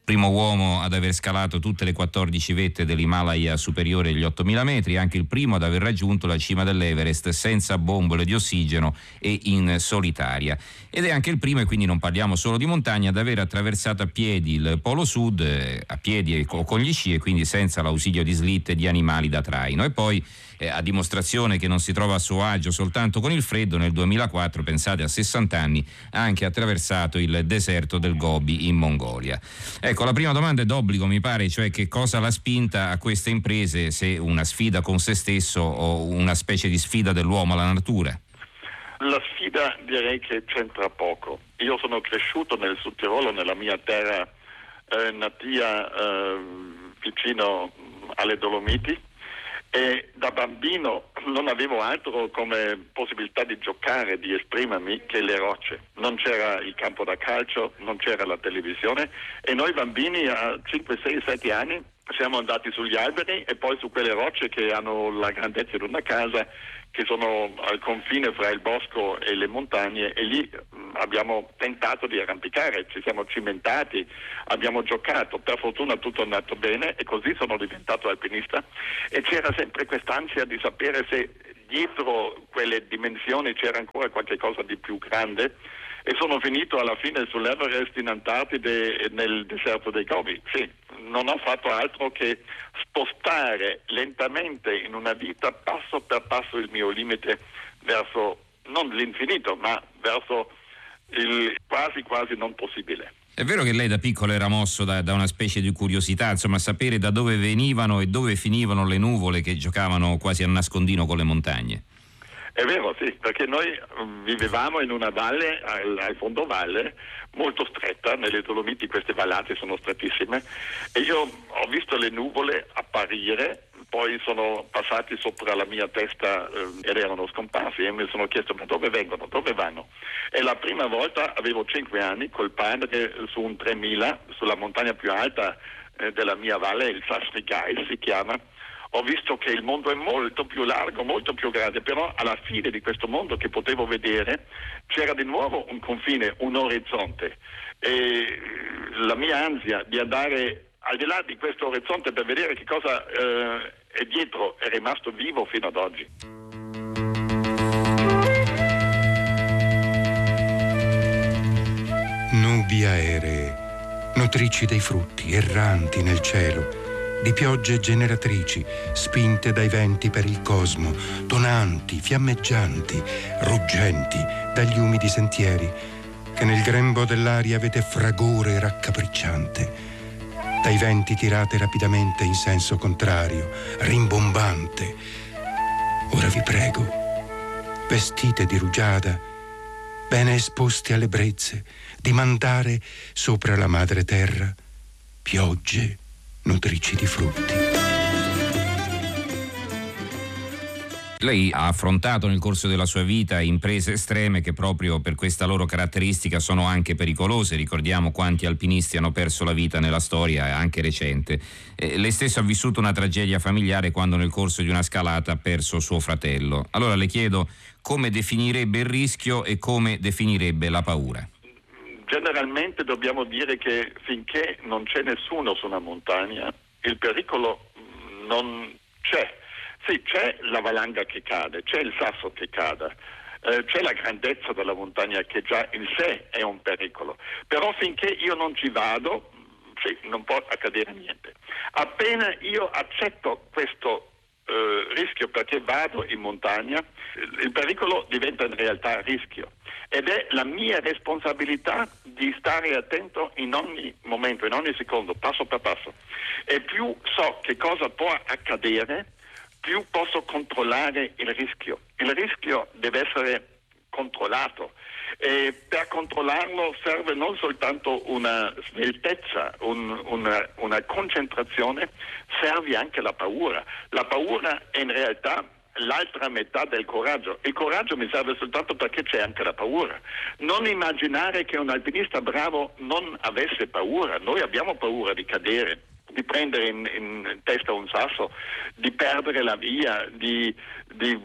primo uomo ad aver scalato tutte le 14 vette dell'Himalaya superiore agli 8.000 metri, anche il primo ad aver raggiunto la cima dell'Everest senza bombole di ossigeno e in solitaria. Ed è anche il primo, e quindi non parliamo solo di montagna, ad aver attraversato a piedi il Polo Sud, a piedi o con gli sci, e quindi senza l'ausilio di slitte e di animali da traino. E poi, a dimostrazione che non si trova a suo agio soltanto con il freddo, nel 2004, pensate, a 60 anni, ha anche attraversato il deserto del Gobi in Mongolia. Ecco, la prima domanda è d'obbligo, mi pare, cioè che cosa l'ha spinta a queste imprese, se una sfida con se stesso o una specie di sfida dell'uomo alla natura? La sfida direi che c'entra poco. Io sono cresciuto nel Sud Tirolo, nella mia terra natia, vicino alle Dolomiti, e da bambino non avevo altro come possibilità di giocare, di esprimermi, che le rocce. Non c'era il campo da calcio, non c'era la televisione, e noi bambini a 5, 6, 7 anni siamo andati sugli alberi e poi su quelle rocce che hanno la grandezza di una casa, che sono al confine fra il bosco e le montagne, e lì abbiamo tentato di arrampicare, ci siamo cimentati, abbiamo giocato, per fortuna tutto è andato bene e così sono diventato alpinista, e c'era sempre quest'ansia di sapere se dietro quelle dimensioni c'era ancora qualche cosa di più grande, e sono finito alla fine sull'Everest, in Antartide e nel deserto dei Gobi. Sì, non ho fatto altro che spostare lentamente in una vita, passo per passo, il mio limite verso non l'infinito, ma verso il quasi non possibile. È vero che lei da piccolo era mosso da una specie di curiosità, insomma, sapere da dove venivano e dove finivano le nuvole che giocavano quasi a nascondino con le montagne? È vero, sì, perché noi vivevamo in una valle, al fondovalle, molto stretta. Nelle Dolomiti queste vallate sono strettissime, e io ho visto le nuvole apparire, poi sono passati sopra la mia testa ed erano scomparsi, e mi sono chiesto: ma dove vengono, dove vanno? E la prima volta avevo 5 anni col padre su un 3000, sulla montagna più alta della mia valle, il Sasrigai si chiama. Ho visto che il mondo è molto più largo, molto più grande, però alla fine di questo mondo che potevo vedere c'era di nuovo un confine, un orizzonte, e la mia ansia di andare al di là di questo orizzonte per vedere che cosa è dietro è rimasto vivo fino ad oggi. Nubi aeree, nutrici dei frutti, erranti nel cielo, di piogge generatrici, spinte dai venti per il cosmo, tonanti, fiammeggianti, ruggenti dagli umidi sentieri, che nel grembo dell'aria avete fragore raccapricciante, dai venti tirate rapidamente in senso contrario, rimbombante. Ora vi prego, vestite di rugiada, bene esposti alle brezze, di mandare sopra la madre terra piogge nutrici di frutti. Lei ha affrontato nel corso della sua vita imprese estreme che proprio per questa loro caratteristica sono anche pericolose. Ricordiamo quanti alpinisti hanno perso la vita nella storia, anche recente. Lei stesso ha vissuto una tragedia familiare quando nel corso di una scalata ha perso suo fratello. Allora le chiedo come definirebbe il rischio e come definirebbe la paura. Generalmente dobbiamo dire che finché non c'è nessuno su una montagna, il pericolo non c'è. Sì, c'è la valanga che cade, c'è il sasso che cade, c'è la grandezza della montagna che già in sé è un pericolo. Però finché io non ci vado, sì, non può accadere niente. Appena io accetto questo rischio perché vado in montagna, il pericolo diventa in realtà rischio, ed è la mia responsabilità di stare attento in ogni momento, in ogni secondo, passo per passo. E più so che cosa può accadere, più posso controllare il rischio. Il rischio deve essere controllato, e per controllarlo serve non soltanto una sveltezza, una concentrazione, serve anche la paura. La paura è in realtà l'altra metà del coraggio. Il coraggio mi serve soltanto perché c'è anche la paura. Non immaginare che un alpinista bravo non avesse paura. Noi abbiamo paura di cadere, di prendere in testa un sasso, di perdere la via, di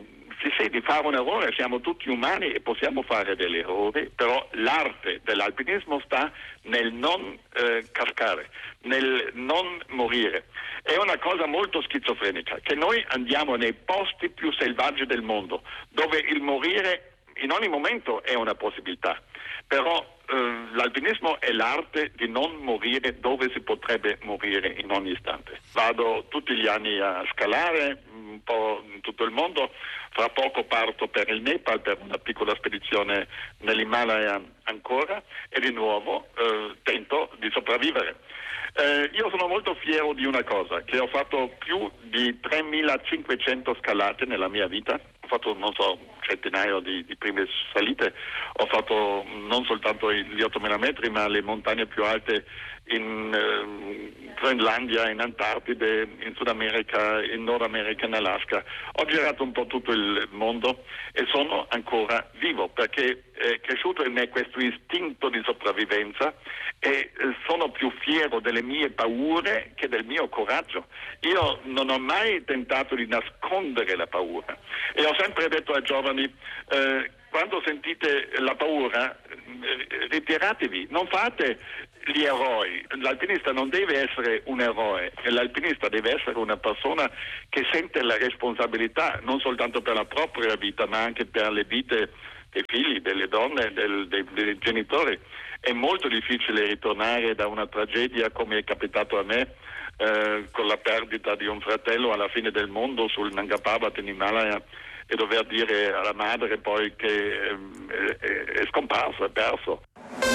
Sì, di fare un errore, siamo tutti umani e possiamo fare degli errori, però l'arte dell'alpinismo sta nel non cascare, nel non morire. È una cosa molto schizofrenica, che noi andiamo nei posti più selvaggi del mondo, dove il morire in ogni momento è una possibilità, però l'alpinismo è l'arte di non morire dove si potrebbe morire in ogni istante. Vado tutti gli anni a scalare un po' in tutto il mondo, fra poco parto per il Nepal per una piccola spedizione nell'Himalaya ancora e di nuovo tento di sopravvivere. Io sono molto fiero di una cosa, che ho fatto più di 3.500 scalate nella mia vita, ho fatto centinaio di prime salite, ho fatto non soltanto gli 8.000 metri ma le montagne più alte in Groenlandia, in Antartide, in Sud America, in Nord America, in Alaska. Ho girato un po' tutto il mondo e sono ancora vivo perché è cresciuto in me questo istinto di sopravvivenza e sono più fiero delle mie paure che del mio coraggio. Io non ho mai tentato di nascondere la paura e ho sempre detto ai giovani quando sentite la paura ritiratevi, non fate gli eroi. L'alpinista non deve essere un eroe, l'alpinista deve essere una persona che sente la responsabilità non soltanto per la propria vita ma anche per le vite dei figli, delle donne, dei genitori. È molto difficile ritornare da una tragedia come è capitato a me con la perdita di un fratello alla fine del mondo sul Nanga Parbat in Himalaya e dover dire alla madre poi che è scomparso, è perso.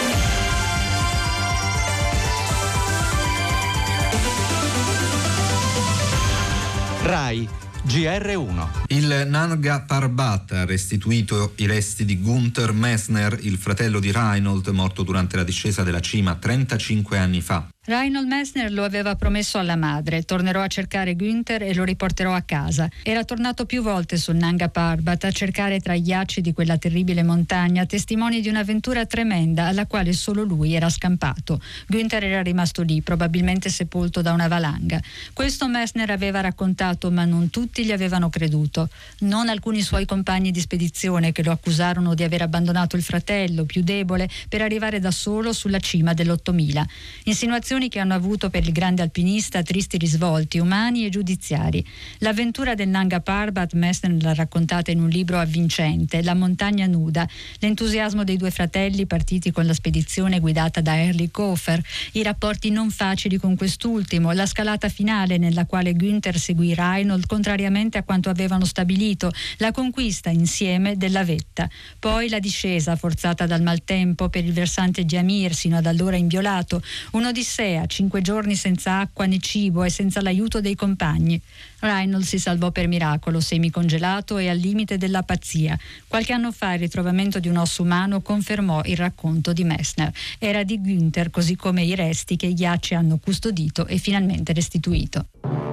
RAI GR1. Il Nanga Parbat ha restituito i resti di Günther Messner, il fratello di Reinhold, morto durante la discesa della cima 35 anni fa. Reinhold Messner lo aveva promesso alla madre: tornerò a cercare Günther e lo riporterò a casa. Era tornato più volte sul Nanga Parbat a cercare tra i ghiacci di quella terribile montagna testimoni di un'avventura tremenda alla quale solo lui era scampato. Günther era rimasto lì, probabilmente sepolto da una valanga. Questo Messner aveva raccontato, ma non tutti gli avevano creduto. Non alcuni suoi compagni di spedizione, che lo accusarono di aver abbandonato il fratello più debole per arrivare da solo sulla cima dell'8000. Insinuazioni che hanno avuto per il grande alpinista tristi risvolti umani e giudiziari. L'avventura del Nanga Parbat Messner l'ha raccontata in un libro avvincente, La montagna nuda, l'entusiasmo dei due fratelli partiti con la spedizione guidata da Erlich Hofer, i rapporti non facili con quest'ultimo, la scalata finale nella quale Günther seguì Reinhold contrariamente a quanto avevano stabilito, la conquista insieme della vetta, poi la discesa forzata dal maltempo per il versante Diamir sino ad allora inviolato, un'odissea, 5 giorni senza acqua né cibo e senza l'aiuto dei compagni. Reinhold si salvò per miracolo, semicongelato e al limite della pazzia. Qualche anno fa il ritrovamento di un osso umano confermò il racconto di Messner. Era di Günther, così come i resti che i ghiacci hanno custodito e finalmente restituito.